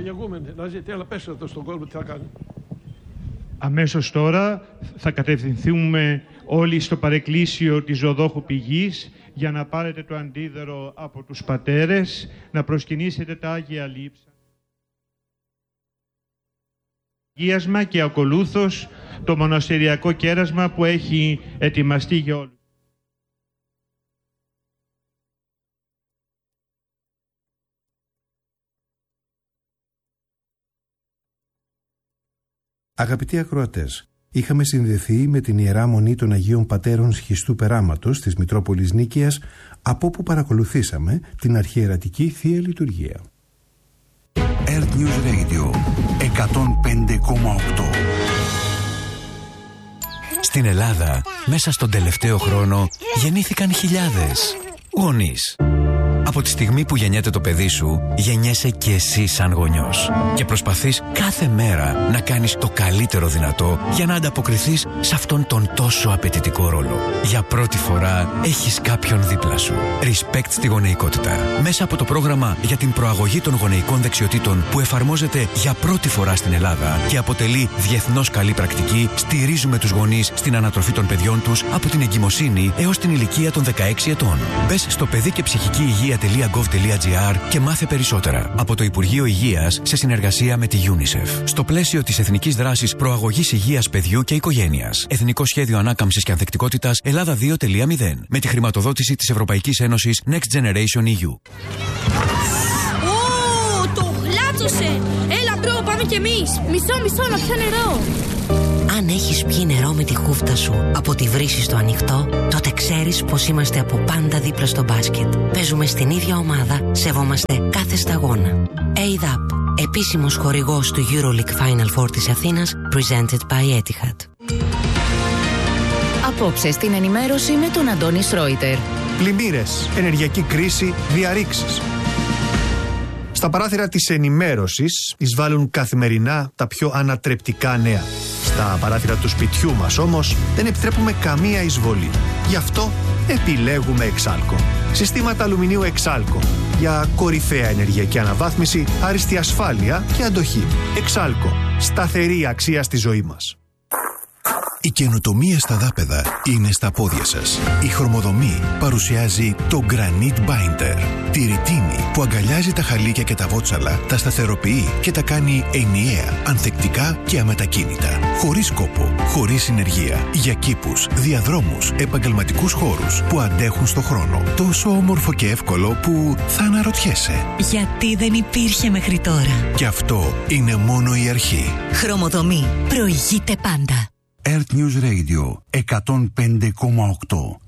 Αγιαγούμενε, να ζητεί, αλλά πέστε το στον κόσμο τι θα κάνει. Αμέσως τώρα θα κατευθυνθούμε όλοι στο παρεκκλήσιο της Ζωοδόχου Πηγής για να πάρετε το αντίδωρο από τους πατέρες, να προσκυνήσετε τα Άγια Λείψα και ακολούθως το μοναστηριακό κέρασμα που έχει ετοιμαστεί για όλους. Αγαπητοί ακροατές, είχαμε συνδεθεί με την Ιερά Μονή των Αγίων Πατέρων Σχιστού Περάματος της Μητρόπολης Νίκαιας, από όπου παρακολουθήσαμε την αρχιερατική Θεία Λειτουργία. Earth News Radio 105,8. Στην Ελλάδα, μέσα στον τελευταίο χρόνο, γεννήθηκαν χιλιάδες γονείς. Από τη στιγμή που γεννιέται το παιδί σου, γεννιέσαι και εσύ σαν γονιός. Και προσπαθείς κάθε μέρα να κάνεις το καλύτερο δυνατό για να ανταποκριθείς σε αυτόν τον τόσο απαιτητικό ρόλο. Για πρώτη φορά έχεις κάποιον δίπλα σου. Respect στη γονεϊκότητα. Μέσα από το πρόγραμμα για την προαγωγή των γονεϊκών δεξιοτήτων που εφαρμόζεται για πρώτη φορά στην Ελλάδα και αποτελεί διεθνώς καλή πρακτική, στηρίζουμε τους γονείς στην ανατροφή των παιδιών τους από την εγκυμοσύνη έως την ηλικία των 16 ετών. Μπες στο παιδί και ψυχική υγεία.gov.gr και μάθε περισσότερα από το Υπουργείο Υγείας σε συνεργασία με τη UNICEF. Στο πλαίσιο της Εθνικής Δράσης Προαγωγής Υγείας Παιδιού και Οικογένειας. Εθνικό Σχέδιο Ανάκαμψης και Ανθεκτικότητας Ελλάδα 2.0 με τη χρηματοδότηση της Ευρωπαϊκής Ένωσης Next Generation EU. Το γλάτσωσε! Έλα μπρο, πάμε κι εμείς! Μισό, να πιω νερό! Αν έχεις πιει νερό με τη χούφτα σου από τη βρύση στο ανοιχτό, τότε ξέρεις πως είμαστε από πάντα δίπλα στο μπάσκετ. Παίζουμε στην ίδια ομάδα, σεβόμαστε κάθε σταγόνα. ADAP, επίσημος χορηγός του EuroLeague Final Four της Αθήνας, presented by Etihad. Απόψε στην ενημέρωση με τον Αντώνη Σρόιτερ. Πλημμύρες, ενεργειακή κρίση, διαρρήξεις. Στα παράθυρα της ενημέρωσης εισβάλλουν καθημερινά τα πιο ανατρεπτικά νέα. Στα παράθυρα του σπιτιού μας όμως δεν επιτρέπουμε καμία εισβολή. Γι' αυτό επιλέγουμε Εξάλκο. Συστήματα αλουμινίου Εξάλκο. Για κορυφαία ενεργειακή αναβάθμιση, άριστη ασφάλεια και αντοχή. Εξάλκο. Σταθερή αξία στη ζωή μας. Η καινοτομία στα δάπεδα είναι στα πόδια σας. Η Χρωμοδομή παρουσιάζει το Granite Binder. Τη ρητίνη που αγκαλιάζει τα χαλίκια και τα βότσαλα, τα σταθεροποιεί και τα κάνει ενιαία, ανθεκτικά και αμετακίνητα. Χωρίς κόπο, χωρίς συνεργεία. Για κήπους, διαδρόμους, επαγγελματικούς χώρους που αντέχουν στο χρόνο. Τόσο όμορφο και εύκολο που θα αναρωτιέσαι. Γιατί δεν υπήρχε μέχρι τώρα. Και αυτό είναι μόνο η αρχή. Χρωμοδομή. Προηγείται πάντα. Earth News Radio 105,8.